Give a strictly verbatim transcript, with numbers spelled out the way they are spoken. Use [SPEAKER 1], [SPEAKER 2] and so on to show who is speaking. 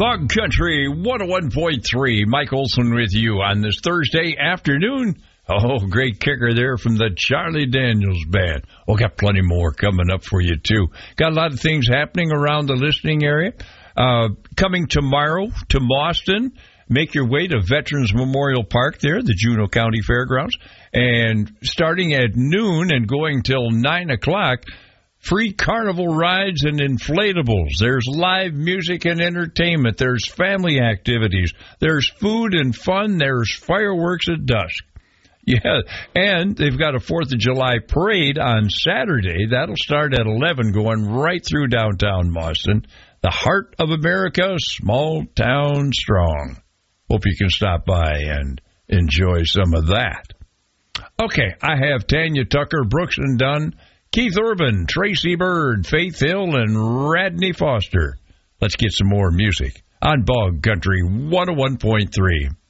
[SPEAKER 1] Bug Country one oh one point three. Mike Olson with you on this Thursday afternoon. Oh, great kicker there from the Charlie Daniels Band. Oh, got plenty more coming up for you, too. Got a lot of things happening around the listening area. Uh, coming tomorrow to Boston. Make your way to Veterans Memorial Park there, the Juneau County Fairgrounds. And starting at noon and going till nine o'clock, free carnival rides and inflatables. There's live music and entertainment. There's family activities. There's food and fun. There's fireworks at dusk. Yeah, and they've got a fourth of July parade on Saturday. That'll start at eleven, going right through downtown Boston. The heart of America, small town strong. Hope you can stop by and enjoy some of that. Okay, I have Tanya Tucker, Brooks and Dunn, Keith Urban, Tracy Bird, Faith Hill, and Radney Foster. Let's get some more music on Bog Country one oh one point three.